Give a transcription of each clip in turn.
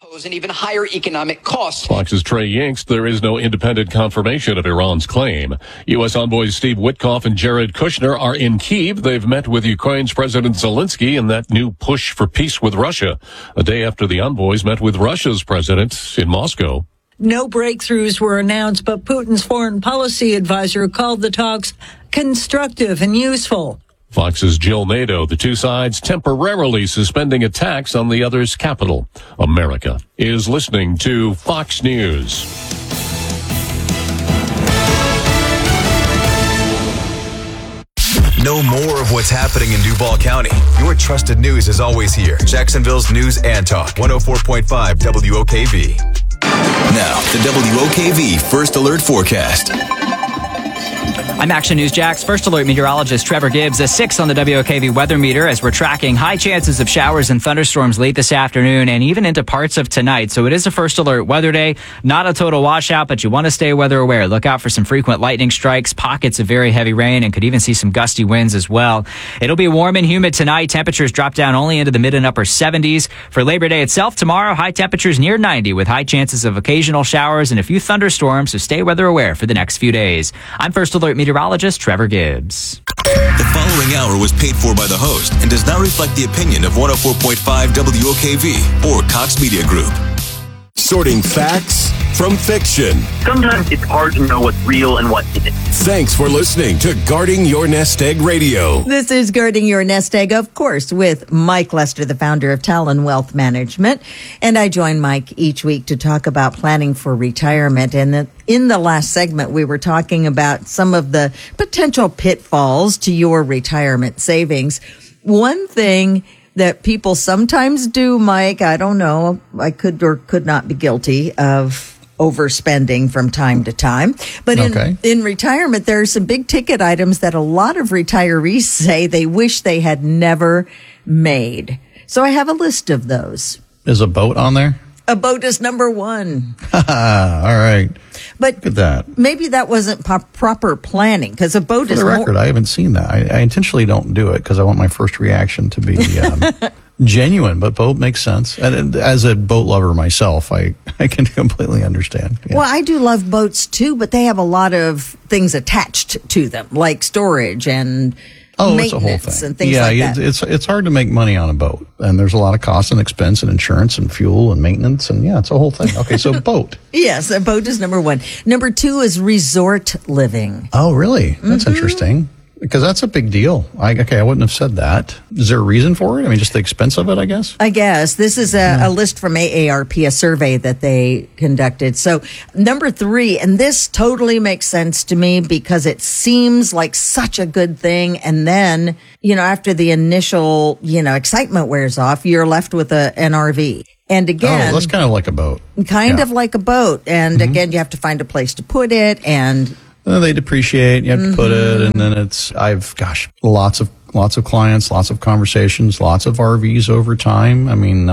An even higher economic cost. Fox's Trey Yingst, there is no independent confirmation of Iran's claim. U.S. envoys Steve Witkoff and Jared Kushner are in Kyiv. They've met with Ukraine's President Zelensky in that new push for peace with Russia, a day after the envoys met with Russia's president in Moscow. No breakthroughs were announced, but Putin's foreign policy advisor called the talks constructive and useful. Fox's Jill Nadeau, the two sides temporarily suspending attacks on the other's capital. America is listening to Fox News. Know more of what's happening in Duval County. Your trusted news is always here. Jacksonville's News and Talk, 104.5 WOKV. Now, the WOKV First Alert Forecast. I'm Action News Jax First Alert meteorologist Trevor Gibbs, a 6 on the WOKV weather meter as we're tracking high chances of showers and thunderstorms late this afternoon and even into parts of tonight. So it is a First Alert weather day, not a total washout, but you want to stay weather aware. Look out for some frequent lightning strikes, pockets of very heavy rain, and could even see some gusty winds as well. It'll be warm and humid tonight. Temperatures drop down only into the mid and upper 70s. For Labor Day itself tomorrow, high temperatures near 90 with high chances of occasional showers and a few thunderstorms, so stay weather aware for the next few days. I'm First Alert meteorologist Trevor Gibbs. The following hour was paid for by the host and does not reflect the opinion of 104.5 WOKV or Cox Media Group. Sorting facts from fiction. Sometimes it's hard to know what's real and what isn't. Thanks for listening to Guarding Your Nest Egg Radio. This is Guarding Your Nest Egg, of course, with Mike Lester, the founder of Talon Wealth Management. And I join Mike each week to talk about planning for retirement. And in the last segment, we were talking about some of the potential pitfalls to your retirement savings. One thing that people sometimes do, Mike, I don't know, I could or could not be guilty of overspending from time to time. But in retirement, there are some big ticket items that a lot of retirees say they wish they had never made. So I have a list of those. Is a boat on there? A boat is number one. All right. But look at that. Maybe that wasn't proper planning, because a boat is For the record, I haven't seen that. I intentionally don't do it because I want my first reaction to be genuine, but boat makes sense. And as a boat lover myself, I can completely understand. Yeah. Well, I do love boats too, but they have a lot of things attached to them, like storage and it's a whole thing. And things like that. It's hard to make money on a boat, and there's a lot of cost and expense and insurance and fuel and maintenance, and it's a whole thing. Okay, so boat. Yes, a boat is number one. Number two is resort living. Oh, really? That's interesting. Because that's a big deal. I wouldn't have said that. Is there a reason for it? I mean, just the expense of it, I guess? I guess. This is a list from AARP, a survey that they conducted. So, number three, and this totally makes sense to me because it seems like such a good thing. And then, after the initial, excitement wears off, you're left with an RV. And again, that's kind of like a boat. Kind of like a boat. And again, you have to find a place to put it, and they depreciate. You have to put it, and then I've lots of clients, lots of conversations, lots of RVs over time. I mean,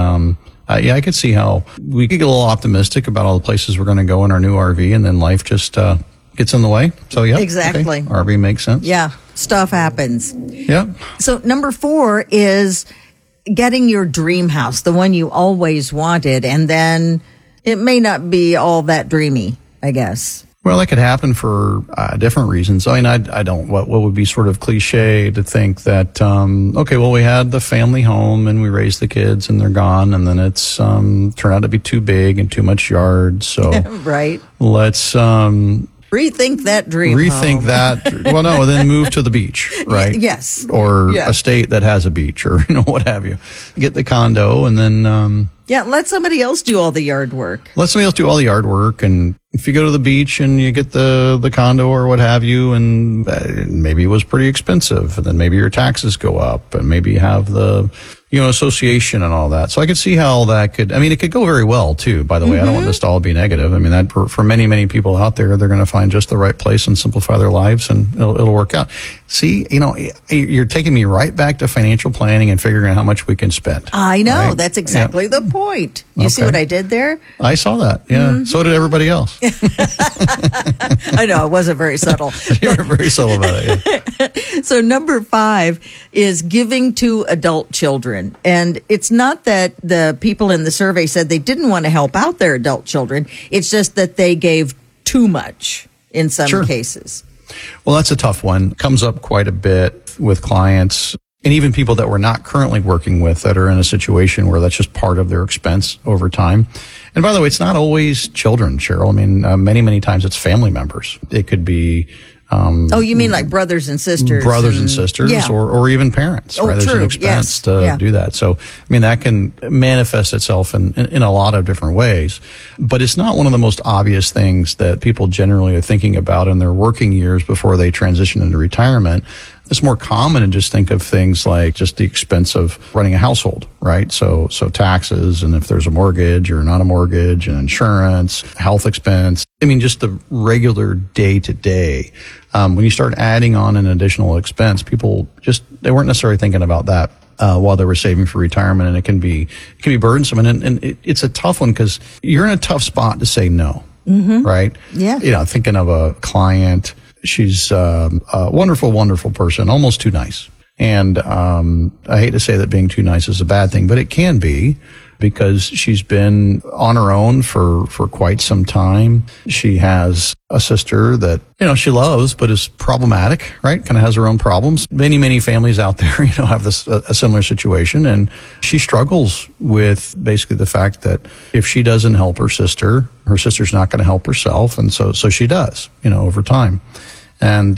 I could see how we could get a little optimistic about all the places we're going to go in our new RV, and then life just gets in the way. So yeah, exactly. Okay. RV makes sense. Yeah, stuff happens. Yeah. So number four is getting your dream house, the one you always wanted, and then it may not be all that dreamy, I guess. Well, that could happen for different reasons. I mean, I don't, what would be sort of cliche to think that, we had the family home and we raised the kids and they're gone, and then it's turned out to be too big and too much yard. So right. Let's rethink that dream home. That. Well, no, then move to the beach, right? Yes. Or a state that has a beach, or what have you. Get the condo, and then let somebody else do all the yard work. Let somebody else do all the yard work, and if you go to the beach and you get the condo or what have you, and maybe it was pretty expensive, and then maybe your taxes go up, and maybe you have the association and all that. So I could see how that it could go very well too, by the way. I don't want this to all be negative. I mean, that for many, many people out there, they're going to find just the right place and simplify their lives, and it'll work out. See, you're taking me right back to financial planning and figuring out how much we can spend. I know. Right? That's exactly the point. You see what I did there? I saw that. Yeah. Mm-hmm. So did everybody else. I know. It wasn't very subtle. You were very subtle about it. Yeah. So number 5 is giving to adult children. And it's not that the people in the survey said they didn't want to help out their adult children. It's just that they gave too much in some cases. Well, that's a tough one. Comes up quite a bit with clients and even people that we're not currently working with that are in a situation where that's just part of their expense over time. And by the way, it's not always children, Cheryl. I mean, many, many times it's family members. It could be you mean like brothers and sisters? Brothers and sisters, yeah. or even parents, right? There's an expense to do that. So, I mean, that can manifest itself in a lot of different ways. But it's not one of the most obvious things that people generally are thinking about in their working years before they transition into retirement. It's more common to just think of things like just the expense of running a household, right? So taxes, and if there's a mortgage or not a mortgage, and insurance, health expense. I mean, just the regular day to day. When you start adding on an additional expense, people they weren't necessarily thinking about that while they were saving for retirement, and it can be burdensome, and it's a tough one because you're in a tough spot to say no, right? Yeah. Thinking of a client. She's a wonderful, wonderful person, almost too nice. And I hate to say that being too nice is a bad thing, but it can be because she's been on her own for quite some time. She has a sister that, she loves, but is problematic, right? Kind of has her own problems. Many, many families out there, have this a similar situation. And she struggles with basically the fact that if she doesn't help her sister's not going to help herself. And so she does, over time. And,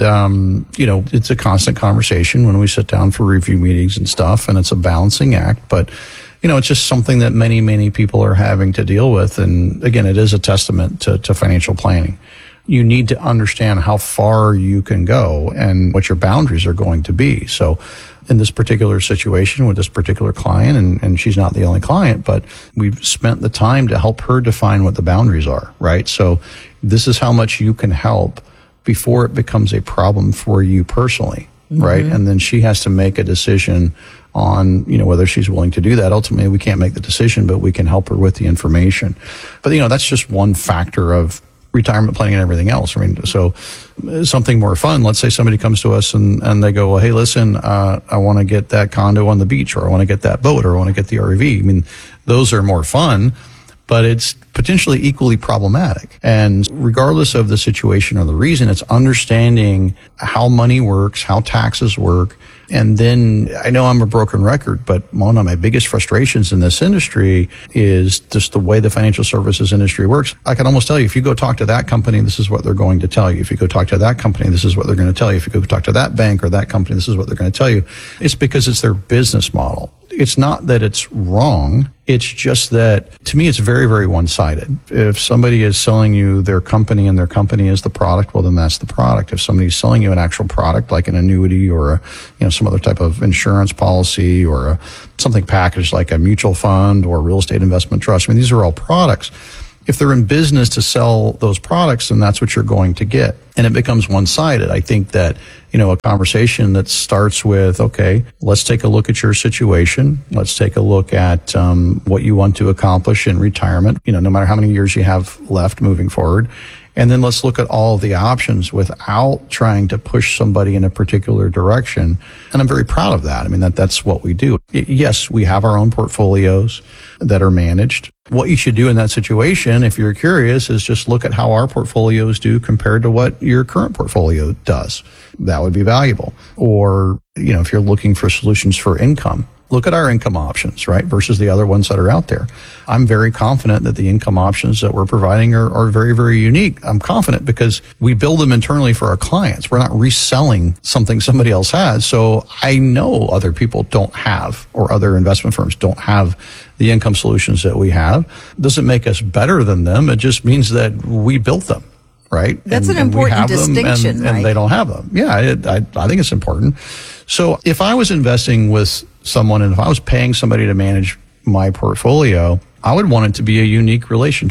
it's a constant conversation when we sit down for review meetings and stuff, and it's a balancing act. But, it's just something that many, many people are having to deal with. And again, it is a testament to financial planning. You need to understand how far you can go and what your boundaries are going to be. So in this particular situation with this particular client, and she's not the only client, but we've spent the time to help her define what the boundaries are, right? So this is how much you can help before it becomes a problem for you personally, right? And then she has to make a decision on, whether she's willing to do that. Ultimately, we can't make the decision, but we can help her with the information. But, that's just one factor of retirement planning and everything else. I mean, so something more fun, let's say somebody comes to us and they go, well, hey, listen, I want to get that condo on the beach, or I want to get that boat, or I want to get the RV. I mean, those are more fun, but it's potentially equally problematic. And regardless of the situation or the reason, it's understanding how money works, how taxes work. And then I know I'm a broken record, but one of my biggest frustrations in this industry is just the way the financial services industry works. I can almost tell you, if you go talk to that company, this is what they're going to tell you. If you go talk to that company, this is what they're going to tell you. If you go talk to that bank or that company, this is what they're going to tell you. It's because it's their business model. It's not that it's wrong. It's just that, to me, it's very, very one-sided. If somebody is selling you their company and their company is the product, well, then that's the product. If somebody's selling you an actual product like an annuity or some other type of insurance policy or something packaged like a mutual fund or real estate investment trust, I mean, these are all products. If they're in business to sell those products, then that's what you're going to get. And it becomes one-sided. I think that, a conversation that starts with, okay, let's take a look at your situation. Let's take a look at what you want to accomplish in retirement, no matter how many years you have left moving forward. And then let's look at all of the options without trying to push somebody in a particular direction. And I'm very proud of that. I mean, that's what we do. Yes, we have our own portfolios that are managed. What you should do in that situation, if you're curious, is just look at how our portfolios do compared to what your current portfolio does. That would be valuable. Or, if you're looking for solutions for income, look at our income options, right, versus the other ones that are out there. I'm very confident that the income options that we're providing are very, very unique. I'm confident because we build them internally for our clients. We're not reselling something somebody else has. So I know other people don't have, or other investment firms don't have, the income solutions that we have. Doesn't make us better than them. It just means that we built them. Right? That's an important distinction, right? And they don't have them. Yeah, I think it's important. So if I was investing with someone and if I was paying somebody to manage my portfolio, I would want it to be a unique relationship.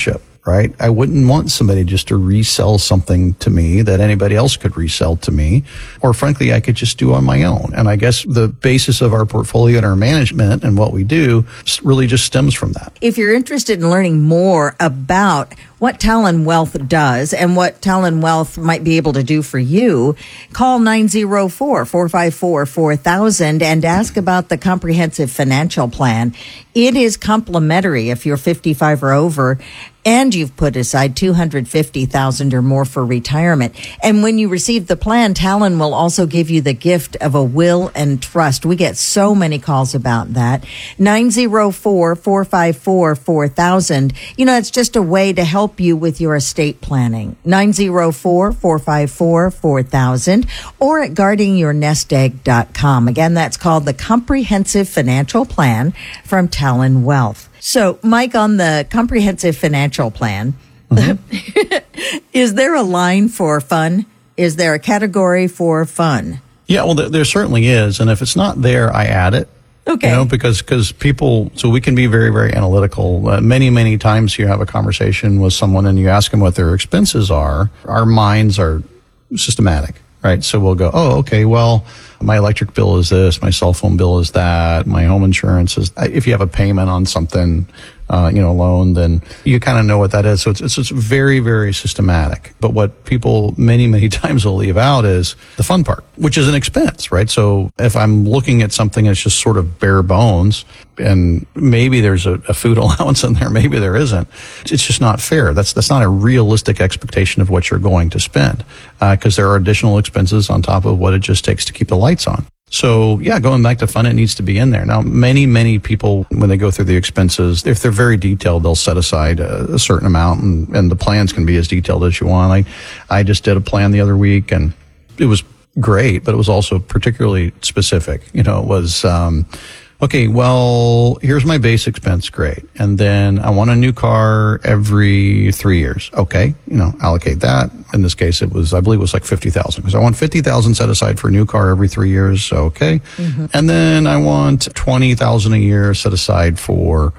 right? I wouldn't want somebody just to resell something to me that anybody else could resell to me, or frankly, I could just do on my own. And I guess the basis of our portfolio and our management and what we do really just stems from that. If you're interested in learning more about what Talon Wealth does and what Talon Wealth might be able to do for you, call 904-454-4000 and ask about the comprehensive financial plan. It is complimentary if you're 55 or over and you've put aside $250,000 or more for retirement. And when you receive the plan, Talon will also give you the gift of a will and trust. We get so many calls about that. 904-454-4000. You know, it's just a way to help you with your estate planning. 904-454-4000 or at guardingyournestegg.com. Again, that's called the Comprehensive Financial Plan from Talon Wealth. So, Mike, on the comprehensive financial plan, is there a line for fun? Is there a category for fun? Yeah, well, there certainly is. And if it's not there, I add it. Okay. You know, because people, so we can be very, very analytical. Many times you have a conversation with someone and you ask them what their expenses are. Our minds are systematic, right? So we'll go, oh, okay, well, my electric bill is this, my cell phone bill is that, my home insurance is, if you have a payment on something, loan, then you kind of know what that is. So it's very, very systematic. But what people many times will leave out is the fun part, which is an expense, right? So if I'm looking at something that's just sort of bare bones, and maybe there's a food allowance in there, maybe there isn't, it's just not fair. That's not a realistic expectation of what you're going to spend, because there are additional expenses on top of what it just takes to keep the lights on. So, yeah, going back to fun, it needs to be in there. Now, many people, when they go through the expenses, if they're very detailed, they'll set aside a certain amount, and the plans can be as detailed as you want. I just did a plan the other week, and it was great, but it was also particularly specific. You know, it was, okay, well, here's my base expense, great. And then I want a new car every 3 years. Okay, allocate that. In this case, I believe it was like $50,000, because I want $50,000 set aside for a new car every 3 years. Okay. Mm-hmm. And then I want $20,000 a year set aside for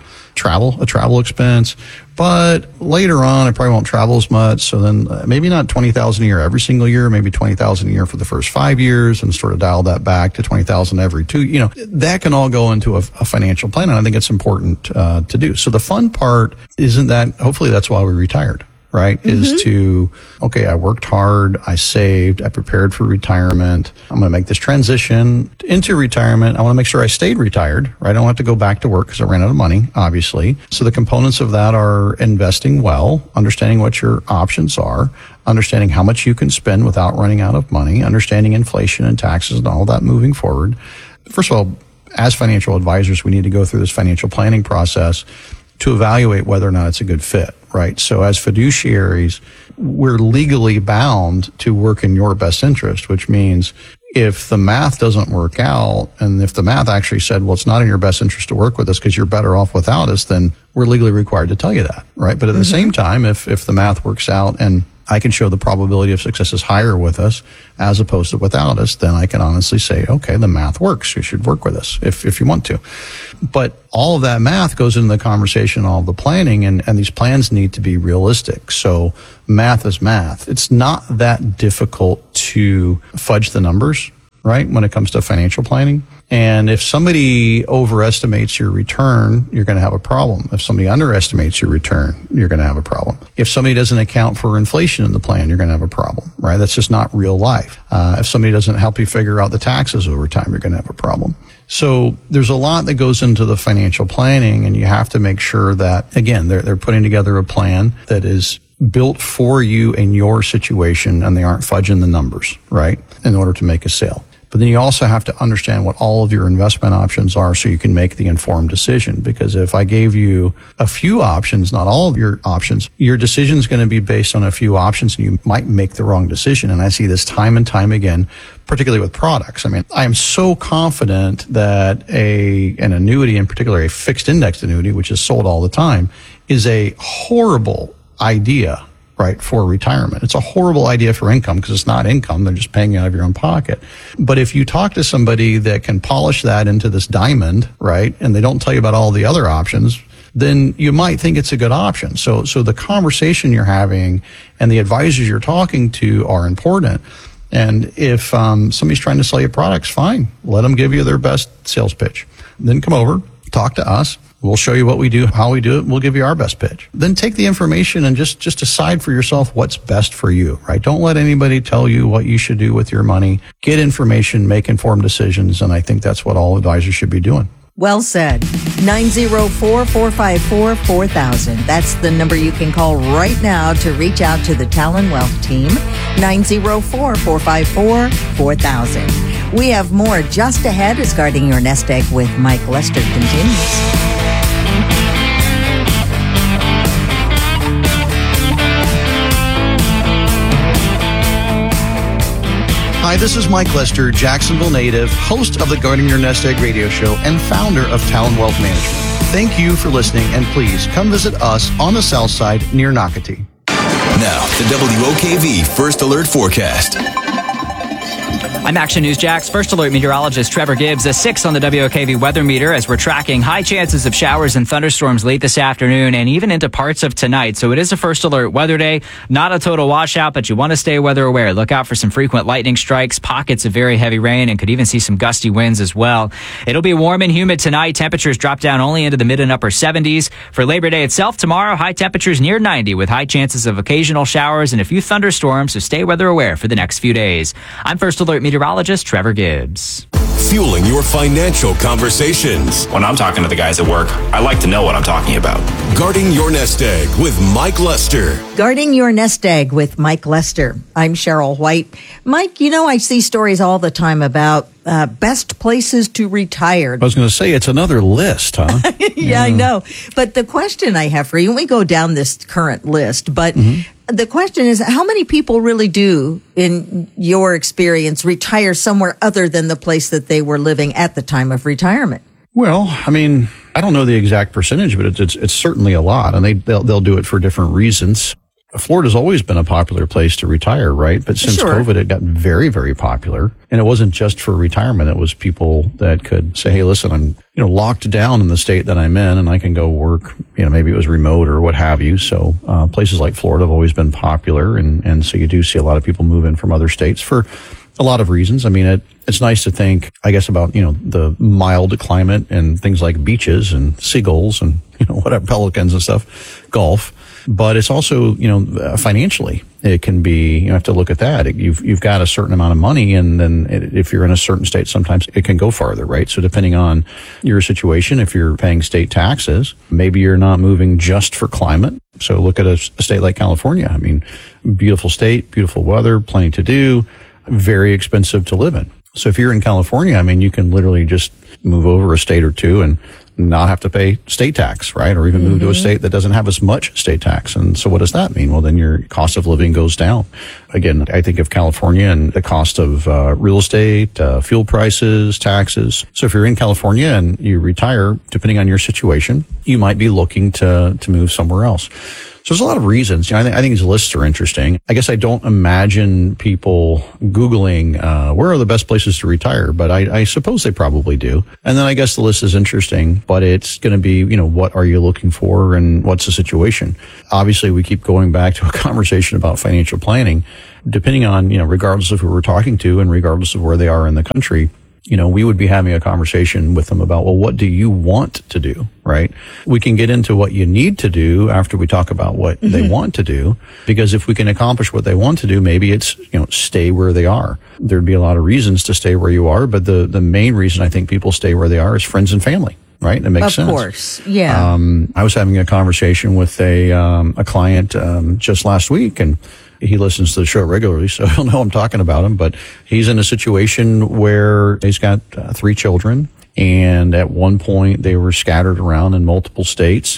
a travel expense. But later on, I probably won't travel as much. So then maybe not $20,000 a year every single year, maybe $20,000 a year for the first 5 years, and sort of dial that back to $20,000 every 2. That can all go into a financial plan. And I think it's important to do. So the fun part isn't that, hopefully that's why we retired. Right? Mm-hmm. Is to, okay, I worked hard, I saved, I prepared for retirement. I'm going to make this transition into retirement. I want to make sure I stayed retired, right? I don't have to go back to work because I ran out of money, obviously. So the components of that are investing well, understanding what your options are, understanding how much you can spend without running out of money, understanding inflation and taxes and all that moving forward. First of all, as financial advisors, we need to go through this financial planning process to evaluate whether or not it's a good fit, right? So as fiduciaries, we're legally bound to work in your best interest, which means if the math doesn't work out, and if the math actually said, well, it's not in your best interest to work with us because you're better off without us, then we're legally required to tell you that, right? But at the same time, if the math works out and I can show the probability of success is higher with us as opposed to without us, then I can honestly say, okay, the math works. You should work with us if you want to. But all of that math goes into the conversation, all of the planning, and these plans need to be realistic. So math is math. It's not that difficult to fudge the numbers, right, when it comes to financial planning. And if somebody overestimates your return, you're going to have a problem. If somebody underestimates your return, you're going to have a problem. If somebody doesn't account for inflation in the plan, you're going to have a problem, right? That's just not real life. If somebody doesn't help you figure out the taxes over time, you're going to have a problem. So there's a lot that goes into the financial planning, and you have to make sure that, again, they're putting together a plan that is built for you in your situation, and they aren't fudging the numbers, right, in order to make a sale. But then you also have to understand what all of your investment options are so you can make the informed decision. Because if I gave you a few options, not all of your options, your decision is going to be based on a few options, and you might make the wrong decision. And I see this time and time again, particularly with products. I mean, I am so confident that an annuity, in particular a fixed indexed annuity, which is sold all the time, is a horrible idea, right, for retirement. It's a horrible idea for income because it's not income. They're just paying you out of your own pocket. But if you talk to somebody that can polish that into this diamond, right, and they don't tell you about all the other options, then you might think it's a good option. So the conversation you're having and the advisors you're talking to are important. And if somebody's trying to sell you products, fine. Let them give you their best sales pitch. Then come over, talk to us. We'll show you what we do, how we do it. We'll give you our best pitch. Then take the information and just decide for yourself what's best for you, right? Don't let anybody tell you what you should do with your money. Get information, make informed decisions, and I think that's what all advisors should be doing. Well said. 904-454-4000. That's the number you can call right now to reach out to the Talon Wealth team. 904-454-4000. We have more just ahead as Guarding Your Nest Egg with Mike Lester continues. Hi, this is Mike Lester, Jacksonville native, host of the Guarding Your Nest Egg radio show and founder of Talon Wealth Management. Thank you for listening, and please come visit us on the south side near Nocatee. Now, the WOKV First Alert Forecast. I'm Action News Jax First Alert meteorologist Trevor Gibbs. A 6 on the WOKV weather meter as we're tracking high chances of showers and thunderstorms late this afternoon and even into parts of tonight. So it is a First Alert weather day. Not a total washout, but you want to stay weather aware. Look out for some frequent lightning strikes, pockets of very heavy rain, and could even see some gusty winds as well. It'll be warm and humid tonight. Temperatures drop down only into the mid and upper 70s. For Labor Day itself tomorrow, high temperatures near 90 with high chances of occasional showers and a few thunderstorms. So stay weather aware for the next few days. I'm First Alert meteorologist Trevor Gibbs. Fueling your financial conversations. When I'm talking to the guys at work, I like to know what I'm talking about. Guarding Your Nest Egg with Mike Lester. Guarding Your Nest Egg with Mike Lester. I'm Cheryl White. Mike, I see stories all the time about best places to retire. I was going to say, it's another list, huh? Yeah, I know. But the question I have for you, we go down this current list, but the question is, how many people really do, in your experience, retire somewhere other than the place that they were living at the time of retirement? Well, I mean, I don't know the exact percentage, but it's certainly a lot, and they'll do it for different reasons. Florida's always been a popular place to retire, right? But since COVID, it got very, very popular. And it wasn't just for retirement. It was people that could say, hey, listen, I'm, locked down in the state that I'm in and I can go work, maybe it was remote or what have you. So, places like Florida have always been popular. And so you do see a lot of people move in from other states for a lot of reasons. I mean, it's nice to think, I guess, about, the mild climate and things like beaches and seagulls and, whatever, pelicans and stuff, golf. But it's also, financially, it can be, you have to look at that. You've got a certain amount of money, and then if you're in a certain state, sometimes it can go farther, right? So depending on your situation, if you're paying state taxes, maybe you're not moving just for climate. So look at a state like California. I mean, beautiful state, beautiful weather, plenty to do, very expensive to live in. So if you're in California, I mean, you can literally just move over a state or two and not have to pay state tax, right? Or even move to a state that doesn't have as much state tax. And so what does that mean? Well, then your cost of living goes down. Again, I think of California and the cost of real estate, fuel prices, taxes. So if you're in California and you retire, depending on your situation, you might be looking to move somewhere else. So there's a lot of reasons. I think these lists are interesting. I guess I don't imagine people Googling, where are the best places to retire, but I suppose they probably do. And then I guess the list is interesting, but it's going to be, what are you looking for and what's the situation? Obviously, we keep going back to a conversation about financial planning. Depending on, regardless of who we're talking to and regardless of where they are in the country, we would be having a conversation with them about, well, what do you want to do, right? We can get into what you need to do after we talk about what they want to do, because if we can accomplish what they want to do, maybe it's, stay where they are. There'd be a lot of reasons to stay where you are, but the main reason I think people stay where they are is friends and family, right? It makes sense. Of course, yeah. I was having a conversation with a client just last week, and he listens to the show regularly, so he'll know I'm talking about him. But he's in a situation where he's got 3 children, and at one point they were scattered around in multiple states,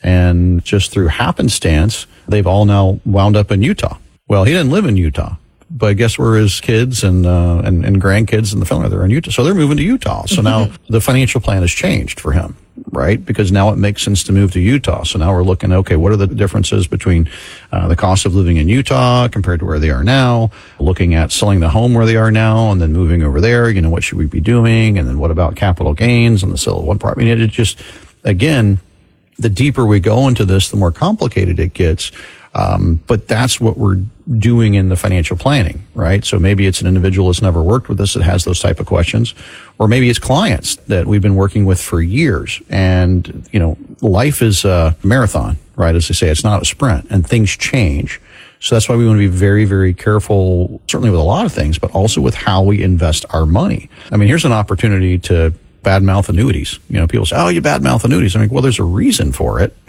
and just through happenstance, they've all now wound up in Utah. Well, he didn't live in Utah, but guess where his kids and grandkids and the family, they're in Utah. So they're moving to Utah. So now the financial plan has changed for him, right? Because now it makes sense to move to Utah. So now we're looking, okay, what are the differences between the cost of living in Utah compared to where they are now? Looking at selling the home where they are now and then moving over there, what should we be doing? And then what about capital gains on the sale of one property? It just, again, the deeper we go into this, the more complicated it gets. But that's what we're doing in the financial planning, right? So maybe it's an individual that's never worked with us that has those type of questions, or maybe it's clients that we've been working with for years. And, life is a marathon, right? As they say, it's not a sprint, and things change. So that's why we want to be very, very careful, certainly with a lot of things, but also with how we invest our money. I mean, here's an opportunity to badmouth annuities. People say, oh, you badmouth annuities. I'm like, well, there's a reason for it.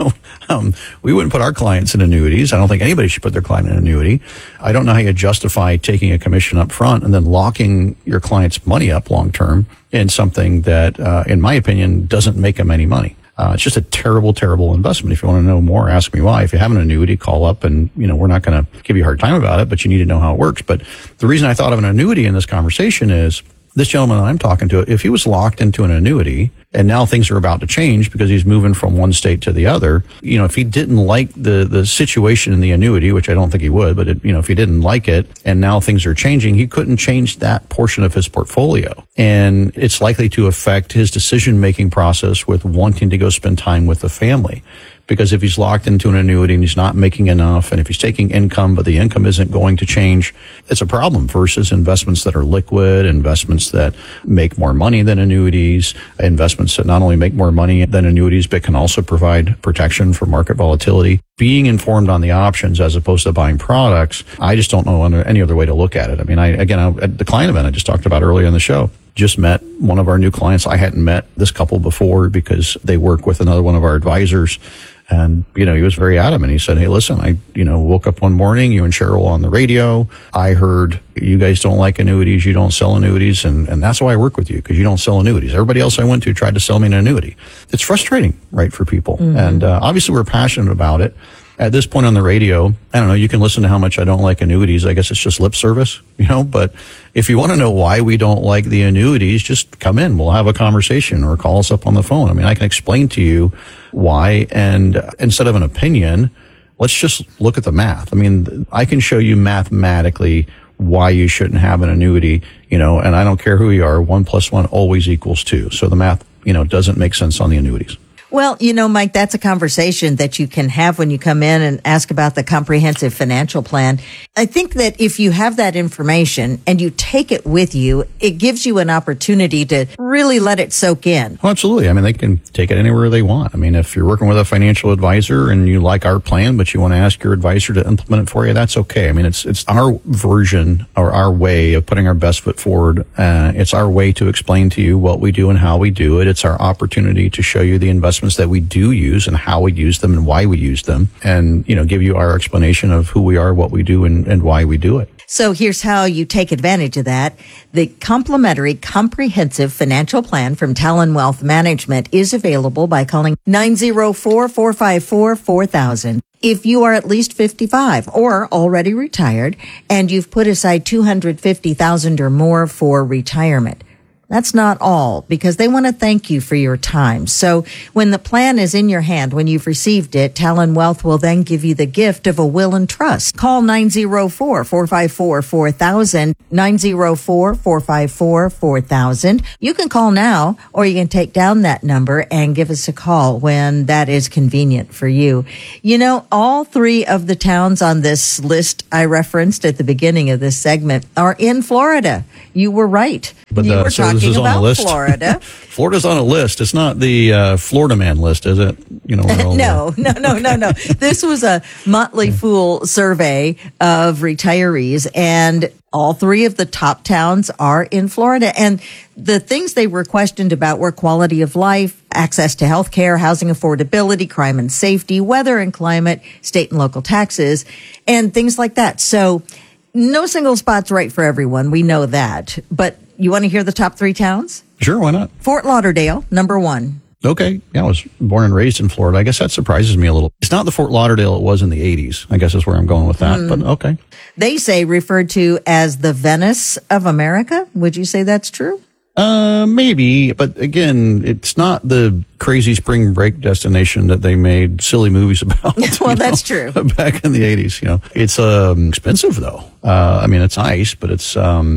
We wouldn't put our clients in annuities. I don't think anybody should put their client in an annuity. I don't know how you justify taking a commission up front and then locking your client's money up long term in something that, in my opinion, doesn't make them any money. It's just a terrible, terrible investment. If you want to know more, ask me why. If you have an annuity, call up and, we're not going to give you a hard time about it, but you need to know how it works. But the reason I thought of an annuity in this conversation is this gentleman that I'm talking to, if he was locked into an annuity and now things are about to change because he's moving from one state to the other, if he didn't like the situation in the annuity, which I don't think he would, but if he didn't like it and now things are changing, he couldn't change that portion of his portfolio. And it's likely to affect his decision-making process with wanting to go spend time with the family. Because if he's locked into an annuity and he's not making enough, and if he's taking income, but the income isn't going to change, it's a problem versus investments that are liquid, investments that make more money than annuities, investments that not only make more money than annuities, but can also provide protection for market volatility. Being informed on the options as opposed to buying products, I just don't know any other way to look at it. I mean, at the client event I just talked about earlier in the show, just met one of our new clients. I hadn't met this couple before because they work with another one of our advisors. And, he was very adamant. He said, hey, listen, I, woke up one morning, you and Cheryl on the radio. I heard you guys don't like annuities. You don't sell annuities. And that's why I work with you, because you don't sell annuities. Everybody else I went to tried to sell me an annuity. It's frustrating, right, for people. Mm-hmm. And, obviously we're passionate about it. At this point on the radio, I don't know, you can listen to how much I don't like annuities. I guess it's just lip service, but if you want to know why we don't like the annuities, just come in. We'll have a conversation or call us up on the phone. I mean, I can explain to you why. And instead of an opinion, let's just look at the math. I mean, I can show you mathematically why you shouldn't have an annuity, and I don't care who you are. 1 + 1 always equals 2. So the math, doesn't make sense on the annuities. Well, Mike, that's a conversation that you can have when you come in and ask about the comprehensive financial plan. I think that if you have that information and you take it with you, it gives you an opportunity to really let it soak in. Oh, absolutely. I mean, they can take it anywhere they want. I mean, if you're working with a financial advisor and you like our plan, but you want to ask your advisor to implement it for you, that's okay. I mean, it's our version or our way of putting our best foot forward. It's our way to explain to you what we do and how we do it. It's our opportunity to show you the investments that we do use and how we use them and why we use them, and give you our explanation of who we are, what we do, and why we do it. So here's how you take advantage of that. The complimentary comprehensive financial plan from Talon Wealth Management is available by calling 904-454-4000. If you are at least 55 or already retired and you've put aside $250,000 or more for retirement. That's not all, because they want to thank you for your time. So when the plan is in your hand, when you've received it, Talon Wealth will then give you the gift of a will and trust. Call 904-454-4000, 904-454-4000. You can call now, or you can take down that number and give us a call when that is convenient for you. All three of the towns on this list I referenced at the beginning of this segment are in Florida. You were right. But you were so talking this is about on the list. Florida. Florida's on a list. It's not the Florida Man list, is it? No. This was a Motley Fool survey of retirees, and all three of the top towns are in Florida. And the things they were questioned about were quality of life, access to health care, housing affordability, crime and safety, weather and climate, state and local taxes, and things like that. So no single spot's right for everyone. We know that. But you want to hear the top three towns? Sure, why not? Fort Lauderdale, number 1. Okay. Yeah, I was born and raised in Florida. I guess that surprises me a little. It's not the Fort Lauderdale it was in the 80s. I guess is where I'm going with that, but okay. They say referred to as the Venice of America. Would you say that's true? Maybe, but again, it's not the crazy spring break destination that they made silly movies about. Well, that's true. Back in the 80s, It's expensive though. I mean, it's nice, but it's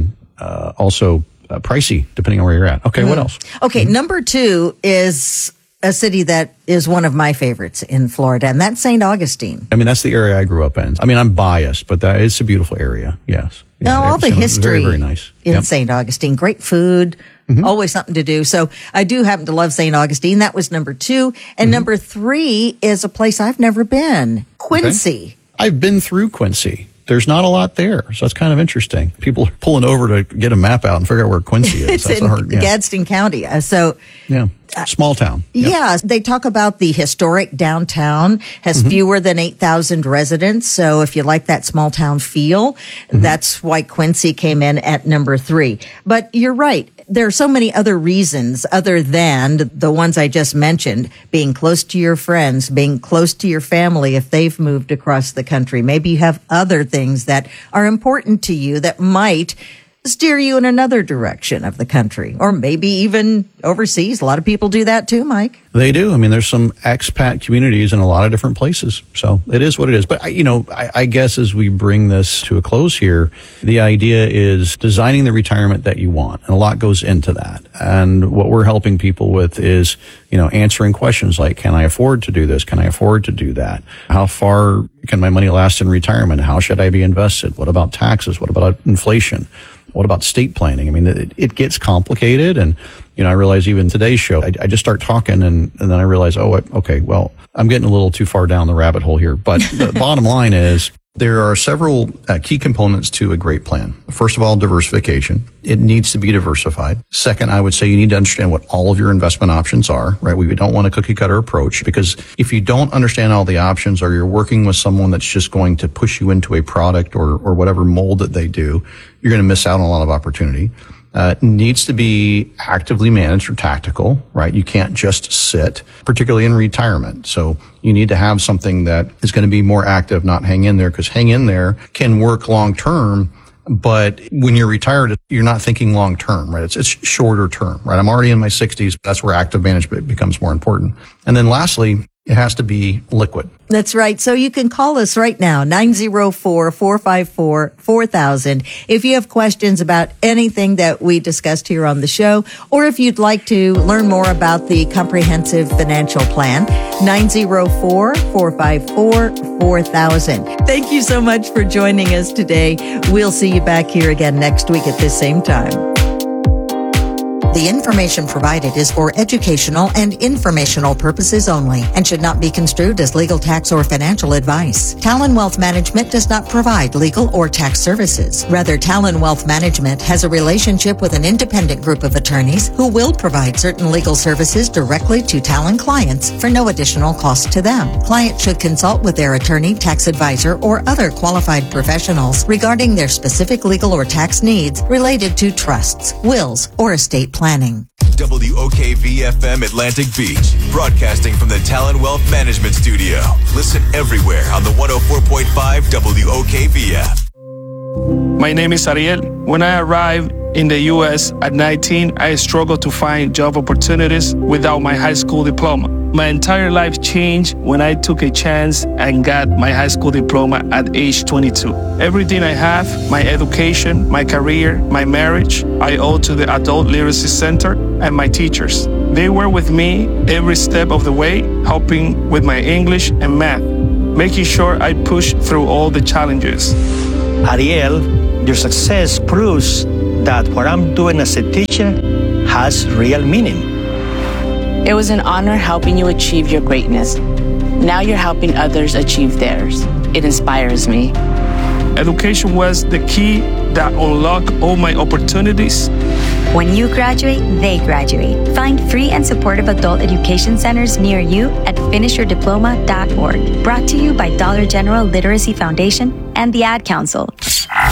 also pricey depending on where you're at. Okay, what else? Okay, number 2 is a city that is one of my favorites in Florida, and that's St. Augustine. I mean, that's the area I grew up in. I mean, I'm biased, but it's a beautiful area. Yes. Now, all the history very, very nice. in St. Augustine, great food, always something to do. So I do happen to love St. Augustine. That was number 2. And number 3 is a place I've never been, Quincy. Okay. I've been through Quincy. There's not a lot there, so that's kind of interesting. People are pulling over to get a map out and figure out where Quincy is. It's that's in Gadsden County. Small town. Yeah, they talk about the historic downtown has fewer than 8,000 residents. So if you like that small town feel, that's why Quincy came in at number 3. But you're right. There are so many other reasons other than the ones I just mentioned, being close to your friends, being close to your family if they've moved across the country. Maybe you have other things that are important to you that might steer you in another direction of the country, or maybe even overseas. A lot of people do that too, Mike. They do. I mean, there's some expat communities in a lot of different places. So it is what it is. But, I guess as we bring this to a close here, the idea is designing the retirement that you want. And a lot goes into that. And what we're helping people with is, answering questions like, can I afford to do this? Can I afford to do that? How far can my money last in retirement? How should I be invested? What about taxes? What about inflation? What about estate planning? I mean, it gets complicated. And, I realize even today's show, I just start talking and then I realize, okay, well, I'm getting a little too far down the rabbit hole here. But the bottom line is there are several key components to a great plan. First of all, diversification. It needs to be diversified. Second, I would say you need to understand what all of your investment options are, right? We don't want a cookie cutter approach, because if you don't understand all the options, or you're working with someone that's just going to push you into a product or whatever mold that they do, you're going to miss out on a lot of opportunity. Needs to be actively managed or tactical, right? You can't just sit, particularly in retirement. So you need to have something that is going to be more active, not hang in there, because hang in there can work long term. But when you're retired, you're not thinking long term, right? It's shorter term, right? I'm already in my 60s. That's where active management becomes more important. And then lastly, it has to be liquid. That's right. So you can call us right now, 904-454-4000. If you have questions about anything that we discussed here on the show, or if you'd like to learn more about the comprehensive financial plan, 904-454-4000. Thank you so much for joining us today. We'll see you back here again next week at this same time. The information provided is for educational and informational purposes only and should not be construed as legal, tax, or financial advice. Talon Wealth Management does not provide legal or tax services. Rather, Talon Wealth Management has a relationship with an independent group of attorneys who will provide certain legal services directly to Talon clients for no additional cost to them. Clients should consult with their attorney, tax advisor, or other qualified professionals regarding their specific legal or tax needs related to trusts, wills, or estate planning. WOKV-FM Atlantic Beach, broadcasting from the Talon Wealth Management Studio. Listen everywhere on the 104.5 WOKV app. My name is Ariel. When I arrived in the U.S. at 19, I struggled to find job opportunities without my high school diploma. My entire life changed when I took a chance and got my high school diploma at age 22. Everything I have, my education, my career, my marriage, I owe to the Adult Literacy Center and my teachers. They were with me every step of the way, helping with my English and math, making sure I pushed through all the challenges. Ariel, your success proves that what I'm doing as a teacher has real meaning. It was an honor helping you achieve your greatness. Now you're helping others achieve theirs. It inspires me. Education was the key that unlocked all my opportunities. When you graduate, they graduate. Find free and supportive adult education centers near you at finishyourdiploma.org. Brought to you by Dollar General Literacy Foundation and the Ad Council.